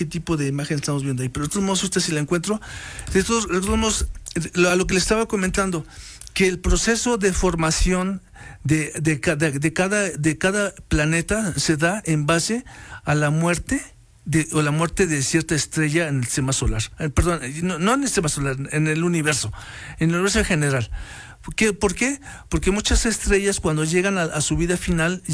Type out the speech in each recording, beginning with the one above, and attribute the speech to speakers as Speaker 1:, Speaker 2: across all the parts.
Speaker 1: qué tipo de imagen estamos viendo ahí, pero de todos modos, usted si la encuentro, de todos modos, a lo que le estaba comentando, que el proceso de formación de cada planeta se da en base a la muerte o la muerte de cierta estrella en el sistema solar. Perdón, no en el sistema solar, en el universo en general. ¿Por qué? Porque muchas estrellas, cuando llegan a su vida final,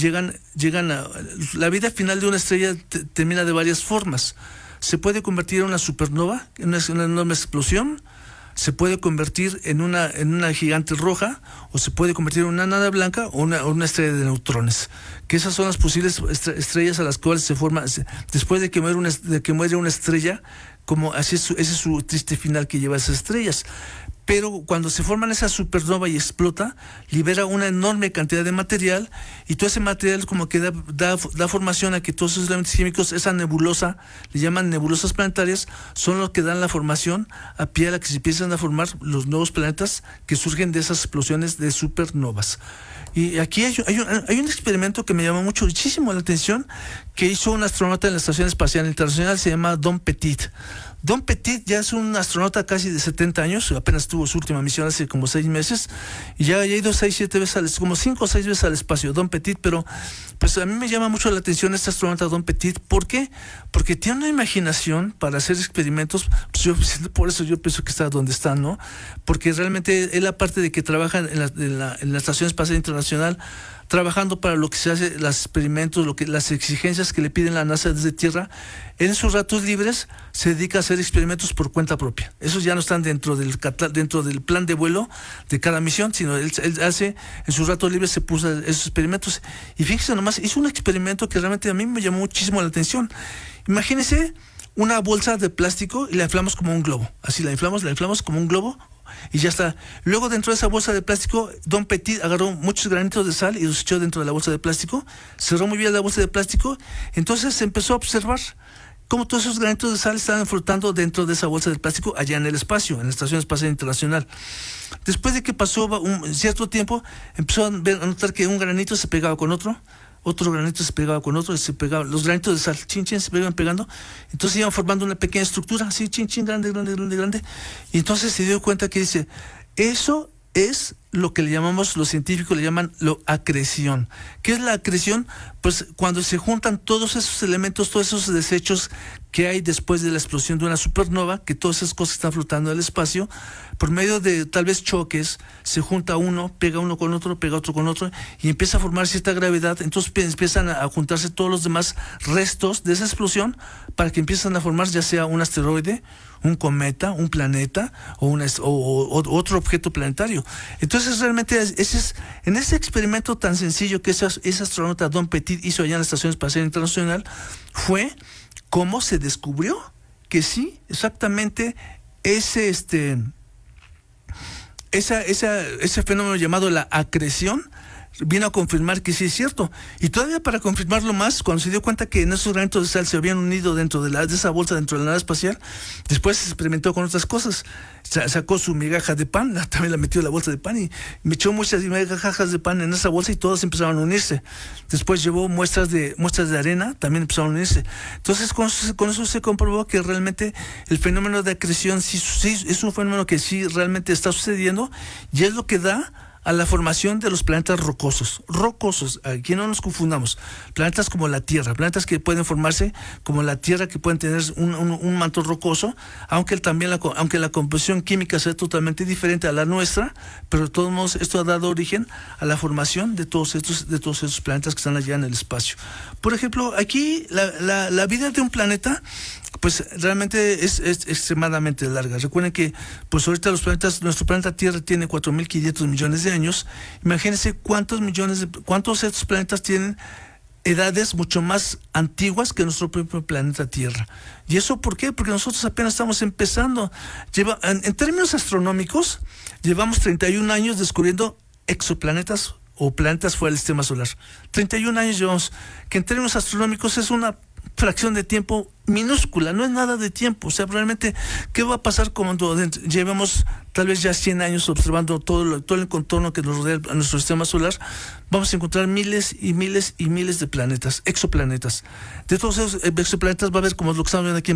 Speaker 1: la vida final de una estrella termina de varias formas. Se puede convertir en una supernova, en una enorme explosión. Se puede convertir en una gigante roja, o se puede convertir en una nana blanca o una estrella de neutrones. Que esas son las posibles estrellas a las cuales se forma después de que muere una estrella, como ese es su triste final que lleva a esas estrellas. Pero cuando se forman esa supernova y explota, libera una enorme cantidad de material, y todo ese material como que da formación a que todos esos elementos químicos, esa nebulosa, le llaman nebulosas planetarias, son los que dan la formación a pie a la que se empiezan a formar los nuevos planetas que surgen de esas explosiones de supernovas. Y aquí hay un experimento que me llamó muchísimo la atención, que hizo un astronauta en la Estación Espacial Internacional, se llama Don Petit. Don Petit ya es un astronauta casi de 70 años, apenas tuvo su última misión hace como 6 meses, y ya ha ido 6-7 veces, como 5 o 6 veces al espacio, Don Petit. Pero pues a mí me llama mucho la atención este astronauta Don Petit. ¿Por qué? Porque tiene una imaginación para hacer experimentos. Pues por eso yo pienso que está donde está, ¿no? Porque realmente él, aparte de que trabaja en la Estación Espacial Internacional, trabajando para lo que se hace, los experimentos, las exigencias que le piden la NASA desde Tierra, en sus ratos libres se dedica a hacer experimentos por cuenta propia. Esos ya no están dentro del plan de vuelo de cada misión, sino él hace, en sus ratos libres se puso esos experimentos. Y fíjese nomás, hizo un experimento que realmente a mí me llamó muchísimo la atención. Imagínese una bolsa de plástico y la inflamos como un globo. Así la inflamos como un globo, y ya está. Luego, dentro de esa bolsa de plástico, Don Petit agarró muchos granitos de sal y los echó dentro de la bolsa de plástico, cerró muy bien la bolsa de plástico. Entonces se empezó a observar cómo todos esos granitos de sal estaban flotando dentro de esa bolsa de plástico allá en el espacio, en la Estación Espacial Internacional. Después de que pasó un cierto tiempo, empezó a notar que un granito se pegaba con otro granito se pegaba con otro, los granitos de sal, se iban pegando, entonces iban formando una pequeña estructura, así, grande, y entonces se dio cuenta que dice, eso es lo que los científicos le llaman acreción. ¿Qué es la acreción? Pues cuando se juntan todos esos elementos, todos esos desechos que hay después de la explosión de una supernova, que todas esas cosas están flotando en el espacio, por medio de tal vez choques, se junta uno, pega uno con otro, pega otro con otro, y empieza a formar cierta gravedad. Entonces empiezan a juntarse todos los demás restos de esa explosión para que empiezan a formar ya sea un asteroide, un cometa, un planeta o otro objeto planetario. Entonces realmente en ese experimento tan sencillo que ese astronauta Don Petit hizo allá en la Estación Espacial Internacional, fue cómo se descubrió que sí, exactamente ese fenómeno llamado la acreción vino a confirmar que sí es cierto. Y todavía para confirmarlo más, cuando se dio cuenta que en esos granitos de sal se habían unido dentro de esa bolsa, dentro de la nave espacial, después se experimentó con otras cosas. Sacó su migaja de pan, también la metió en la bolsa de pan y me echó muchas migajas de pan en esa bolsa y todas empezaron a unirse. Después llevó muestras de arena, también empezaron a unirse. Entonces con eso se comprobó que realmente el fenómeno de acreción sí es un fenómeno que sí realmente está sucediendo, y es lo que da a la formación de los planetas rocosos. Aquí no nos confundamos. Planetas como la Tierra, planetas que pueden formarse como la Tierra, que pueden tener un manto rocoso, aunque la composición química sea totalmente diferente a la nuestra, pero de todos modos esto ha dado origen a la formación de todos estos planetas que están allá en el espacio. Por ejemplo, aquí la vida de un planeta pues realmente es extremadamente larga. Recuerden que pues ahorita nuestro planeta Tierra tiene 4.500 millones de años. Imagínense cuántos de estos planetas tienen edades mucho más antiguas que nuestro propio planeta Tierra. ¿Y eso por qué? Porque nosotros apenas estamos empezando. En términos astronómicos, llevamos 31 años descubriendo exoplanetas o planetas fuera del sistema solar. 31 años llevamos, que en términos astronómicos es una fracción de tiempo minúscula, no es nada de tiempo. O sea, realmente, ¿qué va a pasar cuando llevemos tal vez ya 100 años observando todo el contorno que nos rodea a nuestro sistema solar? Vamos a encontrar miles y miles y miles de planetas, exoplanetas. De todos esos exoplanetas va a haber como lo que estamos viendo aquí en